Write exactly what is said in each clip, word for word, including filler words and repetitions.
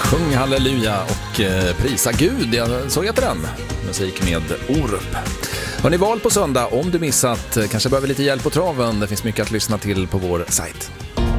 Sjung halleluja och eh, prisa Gud, jag så heter den. Musik med Orup. Har ni val på söndag? Om du missat, kanske behöver lite hjälp på traven. Det finns mycket att lyssna till på vår sajt.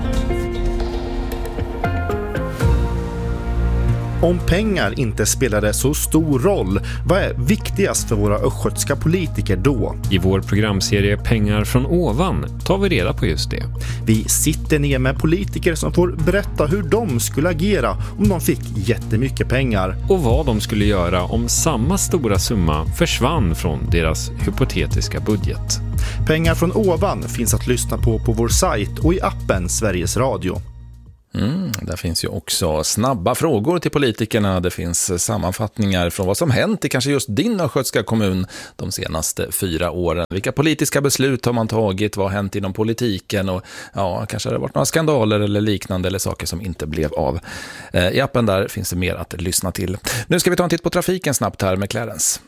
Om pengar inte spelade så stor roll, vad är viktigast för våra östgötska politiker då? I vår programserie Pengar från ovan tar vi reda på just det. Vi sitter ner med politiker som får berätta hur de skulle agera om de fick jättemycket pengar. Och vad de skulle göra om samma stora summa försvann från deras hypotetiska budget. Pengar från ovan finns att lyssna på på vår sajt och i appen Sveriges Radio. Mm, där finns ju också snabba frågor till politikerna. Det finns sammanfattningar från vad som hänt i kanske just din östgötska kommun de senaste fyra åren. Vilka politiska beslut har man tagit? Vad har hänt inom politiken? Och ja, kanske har det varit några skandaler eller liknande eller saker som inte blev av. Eh, I appen där finns det mer att lyssna till. Nu ska vi ta en titt på trafiken snabbt här med Clarence.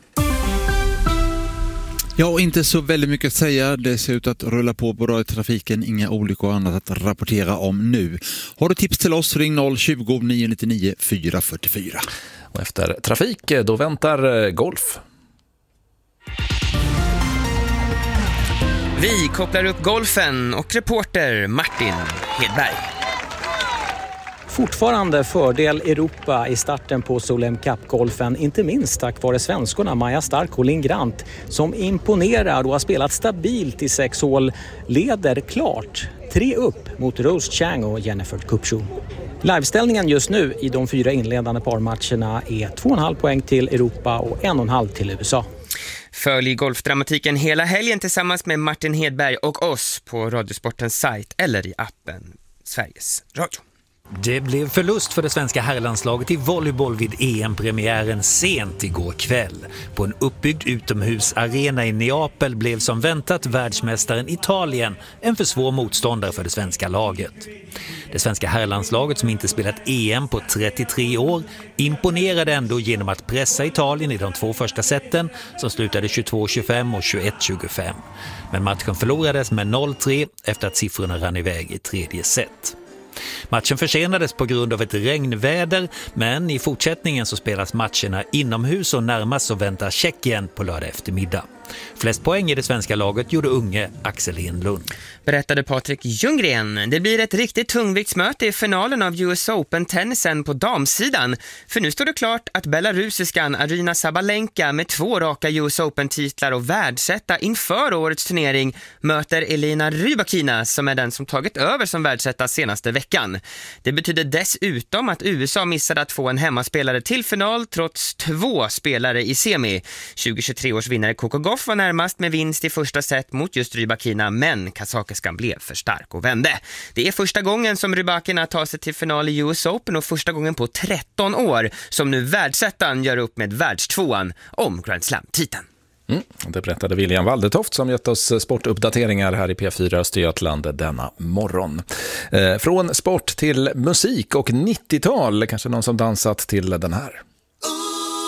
Ja, inte så väldigt mycket att säga. Det ser ut att rulla på på trafiken. Inga olyckor och annat att rapportera om nu. Har du tips till oss, ring noll tjugo, nio nio nio, fyra fyra fyra. Och efter trafik, då väntar golf. Vi kopplar upp golfen och reporter Martin Hedberg. Fortfarande fördel Europa i starten på Solheim Cup-golfen, inte minst tack vare svenskorna Maja Stark och Linn Grant som imponerar och har spelat stabilt i sex hål, leder klart tre upp mot Rose Chang och Jennifer Kupcho. Liveställningen just nu i de fyra inledande parmatcherna är två komma fem poäng till Europa och en komma fem till U S A. Följ golfdramatiken hela helgen tillsammans med Martin Hedberg och oss på Radiosportens sajt eller i appen Sveriges Radio. Det blev förlust för det svenska herrlandslaget i volleyboll vid E M-premiären sent igår kväll. På en uppbyggd utomhusarena i Neapel blev som väntat världsmästaren Italien en för svår motståndare för det svenska laget. Det svenska herrlandslaget, som inte spelat E M på trettiotre år, imponerade ändå genom att pressa Italien i de två första seten som slutade tjugotvå tjugofem och tjugoett tjugofem. Men matchen förlorades med noll tre efter att siffrorna rann iväg i tredje set. Matchen försenades på grund av ett regnväder, men i fortsättningen så spelas matcherna inomhus och närmast så väntar Tjeckien på lördag eftermiddag. Flest poäng i det svenska laget gjorde unge Axel Enlund. Berättade Patrik Ljunggren. Det blir ett riktigt tungviktsmöte i finalen av U S Open-tennisen på damsidan. För nu står det klart att belarusiskan Aryna Sabalenka med två raka U S Open-titlar och världsetta inför årets turnering möter Elina Rybakina som är den som tagit över som världsetta senaste veckan. Det betyder dessutom att U S A missade att få en hemmaspelare till final trots två spelare i semi. tjugohundratjugotre års vinnare Coco Gauff var närmast med vinst i första set mot just Rybakina, men kazakiskan blev för stark och vände. Det är första gången som Rybakina tar sig till final i U S Open och första gången på tretton år som nu världsettan gör upp med världstvåan om Grand Slam-titeln. Mm, det berättade William Waldetoft som gett oss sportuppdateringar här i P fyra Östergötland denna morgon. Eh, från sport till musik och nittiotal, kanske någon som dansat till den här.